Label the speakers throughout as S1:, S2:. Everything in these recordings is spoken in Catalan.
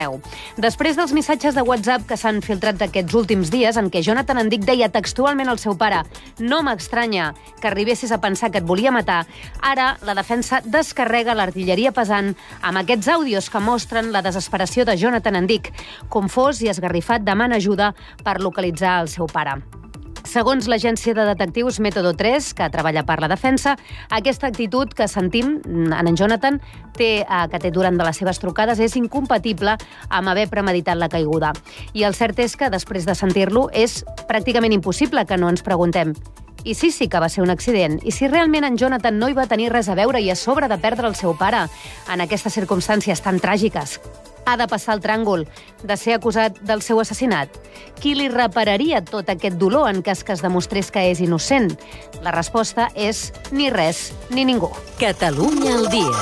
S1: Després dels missatges de WhatsApp que s'han filtrat d'aquests últims dies, en què Jonathan Endic deia textualment al seu pare «No m'estranya que arribessis a pensar que et volia matar», ara la defensa descarrega l'artilleria pesant amb aquests àudios que mostren la desesperació de Jonathan Endic, confós i esgarrifat demana ajuda per localitzar el seu pare. Segons l'agència de detectius Método 3, que treballa per la defensa, aquesta actitud que sentim en Jonathan que té durant de les seves trucades és incompatible amb haver premeditat la caiguda. I el cert és que, després de sentir-lo, és pràcticament impossible que no ens preguntem i sí que va ser un accident? I si realment en Jonathan no hi va tenir res a veure i a sobre de perdre el seu pare en aquestes circumstàncies tan tràgiques? Ha de passar el tràngol de ser acusat del seu assassinat? Qui li repararia tot aquest dolor en cas que es demostrés que és innocent? La resposta és ni res ni ningú.
S2: Catalunya al dia.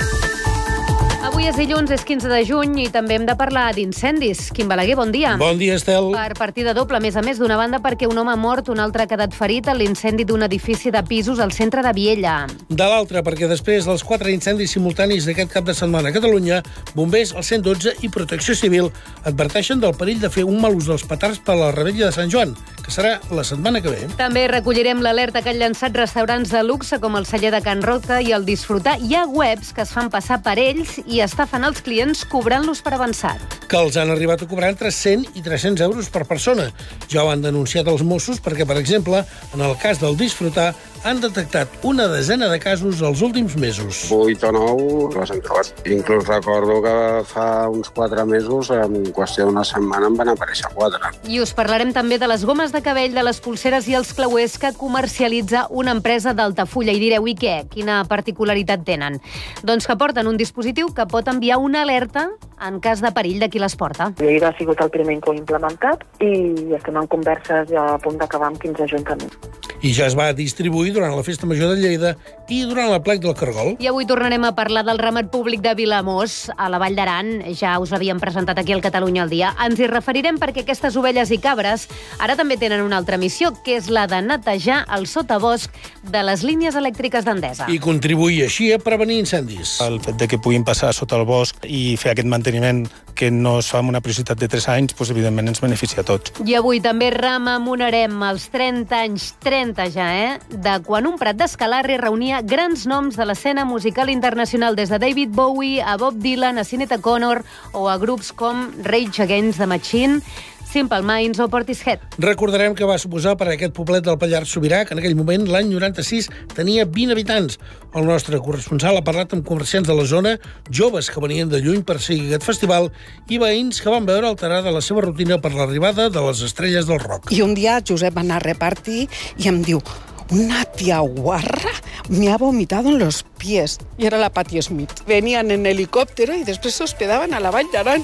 S1: Avui és dilluns, és 15 de juny i també hem de parlar d'incendis. Quim Balaguer, bon dia.
S3: Bon dia, Estel.
S1: Per partida doble, a més, d'una banda perquè un home ha mort, un altre ha quedat ferit en l'incendi d'un edifici de pisos al centre de Viella.
S3: De l'altra, perquè després dels 4 incendis simultanis d'aquest cap de setmana a Catalunya, bombers, el 112 i Protecció Civil adverteixen del perill de fer un mal ús dels petards per la Revetlla de Sant Joan, que serà la setmana que ve.
S1: També recollirem l'alerta que han llançat restaurants de luxe com el Celler de Can Roca i el Disfrutar. Hi ha webs que es fan passar per ells i estafen els clients cobrant-los per avançat.
S3: Que els han arribat a cobrar entre 100 i 300 euros per persona. Ja ho han denunciat els Mossos perquè, per exemple, en el cas del Disfrutar, han detectat una desena de casos els últims mesos.
S4: 8 o 9 les hem trobat. Inclús recordo que fa uns 4 mesos, en qüestió d'una setmana, en van aparèixer 4.
S1: I us parlarem també de les gomes de cabell, de les pulseres i els clauers que comercialitza una empresa d'Altafulla. I direu, i què? Quina particularitat tenen? Doncs que porten un dispositiu que pot enviar una alerta en cas de perill de qui les porta.
S5: Lleida ha sigut el primer que ho ha implementat i estem en converses ja a punt d'acabar amb 15 ajuntaments.
S3: I ja es va distribuir durant la Festa Major de Lleida i durant l'Aplec del Cargol.
S1: I avui tornarem a parlar del ramat públic de Vilamós, a la Vall d'Aran. Ja us l'havíem presentat aquí al Catalunya al dia. Ens hi referirem perquè aquestes ovelles i cabres ara també tenen una altra missió, que és la de netejar el sotabosc de les línies elèctriques d'Endesa.
S3: I contribuir així a prevenir incendis.
S6: El fet de que puguin passar sota el bosc i fer aquest manteniment que no es fa amb una prioritat de 3 anys, doncs, evidentment ens beneficia a tots.
S1: I avui també rememorarem els 30 anys, 30 ja, de quan un prat d'Escalarri reunia grans noms de l'escena musical internacional, des de David Bowie a Bob Dylan, a Sinéad O'Connor o a grups com Rage Against the Machine, Simple Minds o Portishead.
S3: Recordarem que va suposar per a aquest poblet del Pallars Sobirà, que en aquell moment, l'any 96, tenia 20 habitants. El nostre corresponsal ha parlat amb comerciants de la zona, joves que venien de lluny per seguir aquest festival i veïns que van veure alterada la seva rutina per l'arribada de les estrelles del rock.
S7: I un dia Josep va anar a repartir i em diu: una tía guarra me ha vomitado en los pies. Y era la Patti Smith. Venían en helicóptero y después se hospedaban a la Vall d'Aran.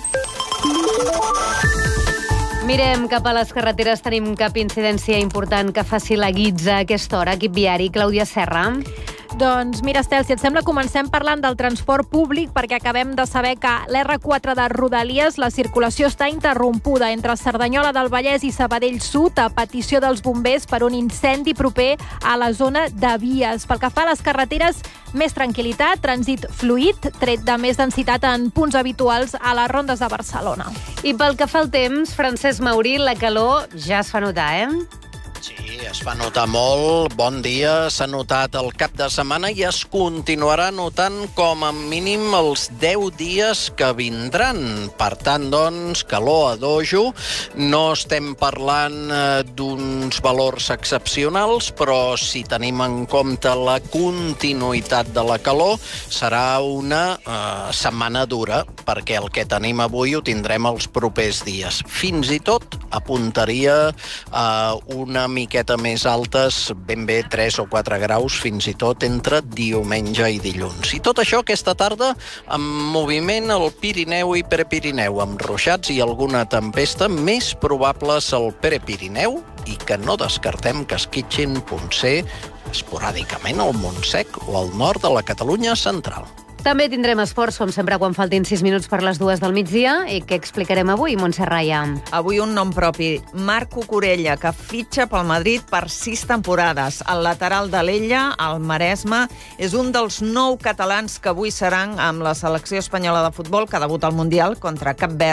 S1: Mirem cap a les carreteres. Tenim cap incidència important que faci la guitza a aquesta hora. Equip viari, Clàudia Serra.
S8: Doncs mira, Estel, si et sembla, comencem parlant del transport públic, perquè acabem de saber que l'R4 de Rodalies, la circulació està interrompuda entre Cerdanyola del Vallès i Sabadell Sud a petició dels bombers per un incendi proper a la zona de vies. Pel que fa a les carreteres, més tranquil·litat, trànsit fluid, tret de més densitat en punts habituals a les rondes de Barcelona.
S1: I pel que fa al temps, Francesc Maurí, la calor ja es fa notar,
S9: Sí, es fa notar molt. Bon dia. S'ha notat el cap de setmana i es continuarà notant com a mínim els 10 dies que vindran. Per tant, doncs, calor a dojo. No estem parlant d'uns valors excepcionals, però si tenim en compte la continuïtat de la calor, serà una setmana dura, perquè el que tenim avui ho tindrem els propers dies. Fins i tot apuntaria a una miqueta més altes, ben bé 3 o 4 graus, fins i tot entre diumenge i dilluns. I tot això aquesta tarda amb moviment al Pirineu i Prepirineu, amb ruixats i alguna tempesta, més probables al Prepirineu i que no descartem que esquitxin potser esporàdicament al Montsec o al nord de la Catalunya central.
S1: També tindrem esports, com sempre, quan faltin 6 minuts per les 2 del migdia. I què explicarem avui, Montse Raia?
S2: Avui un nom propi, Marc Cucurella, que fitxa pel Madrid per 6 temporades. El lateral de l'Ella, al Maresme, és un dels 9 catalans que avui seran amb la selecció espanyola de futbol, que debuta al Mundial contra Cap Verd.